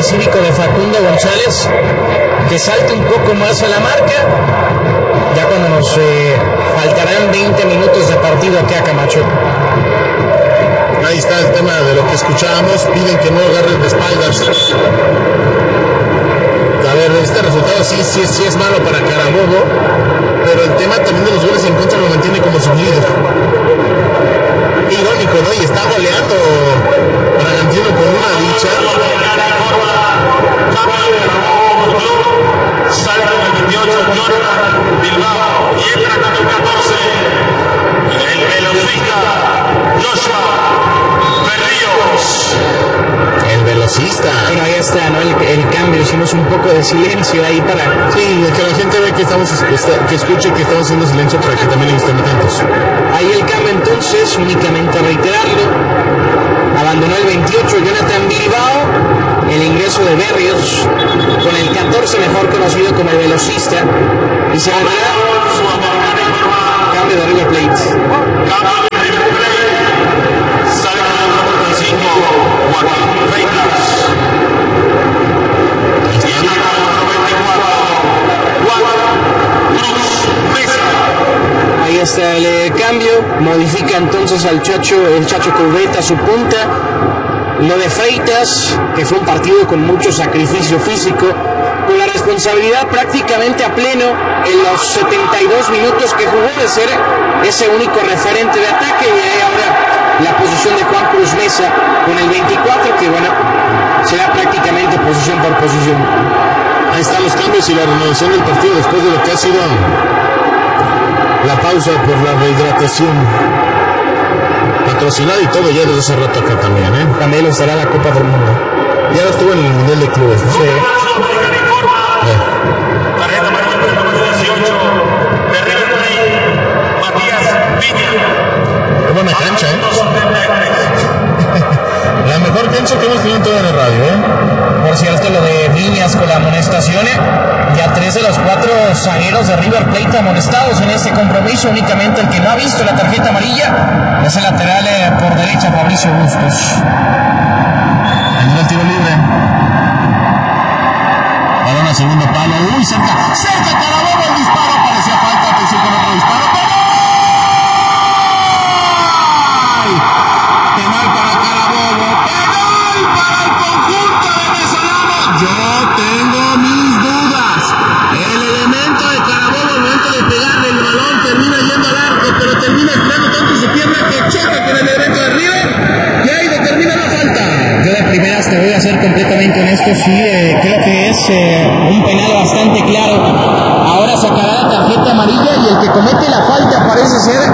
específico de Facundo González, que salte un poco más a la marca, ya cuando nos faltarán 20 minutos de partido aquí a Camacho. Ahí está el tema de lo que escuchábamos, piden que no agarren de espaldas. A ver, este resultado sí es malo para Carabobo, pero el tema también de los goles en contra lo mantiene como su líder. Qué irónico, ¿no? Y está goleando Bragantino con una dicha. Sale con el 28, Jonathan Bilbao, y entra con el 14, el velocista Joshua Berríos. El velocista. Bueno, ahí está, ¿no? El cambio, hicimos un poco de silencio ahí para... Sí, que la gente ve que que escuche que estamos haciendo silencio para que también le estén atentos. Ahí el cambio entonces, únicamente a reiterarlo. Abandonó el 28 Jonathan Bilbao, el ingreso de Berríos, con el 14 mejor conocido como el velocista, y se retira. Cambio de River Plate. Sale con el número 5, Joaquín Freitas. Y entra con el 94, Juan Cruz Mesa. Ahí está el cambio, modifica entonces al el Chacho Coudet a su punta. Lo de Freitas, que fue un partido con mucho sacrificio físico, con la responsabilidad prácticamente a pleno en los 72 minutos que jugó de ser ese único referente de ataque, y ahí ahora la posición de Juan Cruz Mesa con el 24, que bueno, será prácticamente posición por posición. Ahí están los cambios y la renovación del partido después de lo que ha sido la pausa por la rehidratación. Patrocinada y todo ya desde hace rato acá también, ¿eh? También lo estará la Copa del Mundo. Ya lo estuvo en el Mundial de Clubes, ¿no? Sí. Tarjeta amarilla número 18, de River Plate, Matías Viña. Qué buena cancha, ¿eh? La mejor cancha que hemos tenido en toda la radio, ¿eh? Por cierto, lo de Viñas con la amonestación, ya 3 de los 4 zagueros de River Plate amonestados en este compromiso. Únicamente el que no ha visto la tarjeta amarilla es el lateral por derecha, Fabricio Bustos. El tiro libre. Balón a segundo palo. Uy, cerca Carabobo, el disparo. Parecía falta. Atención con otro disparo. Penal para Carabobo. Penal para el conjunto venezolano. Yo tengo mis dudas. El elemento de Carabobo al momento de pegarle el balón termina yendo al arco, pero termina estirando tanto su pierna que choca con el elemento de River y ahí determina la falta. Yo de primeras te voy a ser completamente honesto, sí, creo que es un penal bastante claro. Ahora sacará la tarjeta amarilla y el que comete la falta parece ser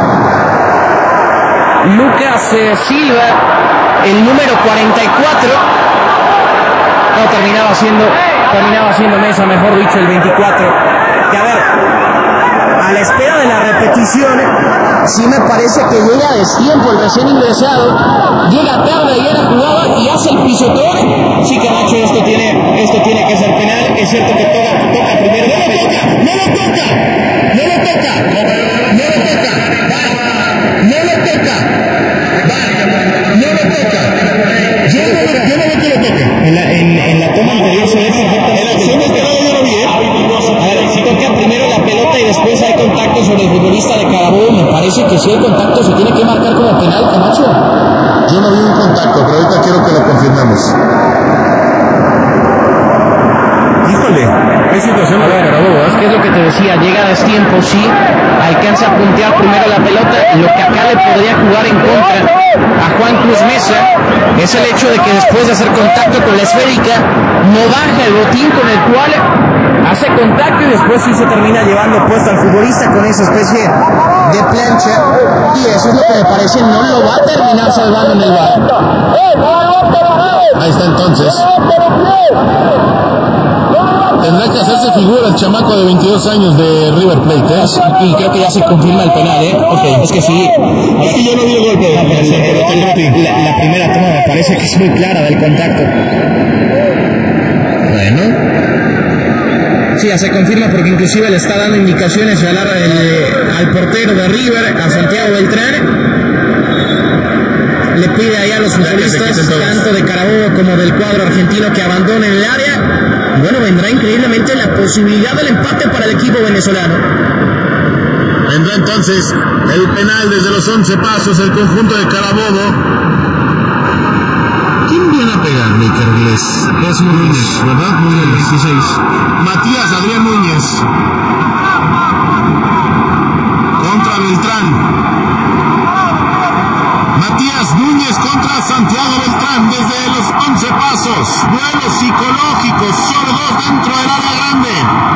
Lucas Silva, el número 44. No, terminaba siendo Mesa, mejor dicho, el 24. Que a ver, a la espera de la repetición, sí me parece que llega a destiempo el recién ingresado, llega tarde y era jugada y hace el pisotón. Sí, Camacho, esto tiene que ser penal. Es cierto que toca primero. No lo toca. Yo no veo que lo toque. En la toma anterior se ve perfectamente. En la acción del penal yo lo vi, ¿eh? A ver, si toca primero la pelota y después hay contacto sobre el futbolista de Carabobo, me parece que si hay contacto se tiene que marcar como penal, Camacho. Yo no vi un contacto, pero ahorita quiero que lo confirmemos. Híjole, qué situación para Carabobo, Es que es lo que te decía, llega a destiempo, sí, alcanza a puntear primero la pelota. Lo que acá le podría jugar en contra a Juan Cruz Mesa es el hecho de que después de hacer contacto con la esférica no baja el botín con el cual hace contacto y después sí se termina llevando puesto al futbolista con esa especie de plancha, y eso es lo que me parece no lo va a terminar salvando en el VAR. Ahí está entonces. Tendrá que hacerse figura el chamaco de 22 años de River Plate, ¿eh? Y creo que ya se confirma el penal, ¿eh? Okay. Es que sí. Es que yo no vi el golpe. La primera toma me parece que es muy clara del contacto. Bueno. Sí, ya se confirma porque inclusive le está dando indicaciones al portero de River, a Santiago Beltrán. le pide allá a los futbolistas, tanto de Carabobo como del cuadro argentino, que abandonen el área. Y bueno, vendrá increíblemente la posibilidad del empate para el equipo venezolano. Vendrá entonces el penal desde los 11 pasos, el conjunto de Carabobo. ¿Quién viene a pegarle, Carles? Es Núñez, ¿verdad? Núñez, 26. Matías Adrián Núñez. Contra Beltrán. Matías Núñez contra Santiago Beltrán desde los 11 pasos. Duelo psicológico, solo dos dentro del área grande.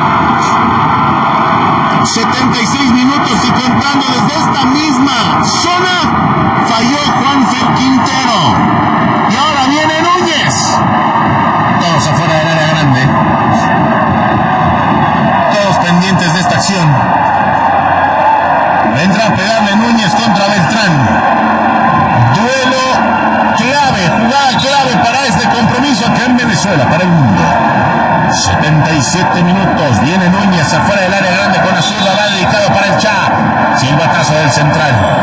76 minutos y contando desde esta misma zona. Falló Juanfer Quintero. Y ahora viene Núñez. Todos afuera del área grande. Todos pendientes de esta acción. Vendrá a pegarle Núñez contra Beltrán. Duelo clave, jugada clave para este compromiso acá en Venezuela, para el mundo. 77 minutos. Viene Núñez afuera del área grande con la zurda, va dedicado para el Cha. Silbatazo del central.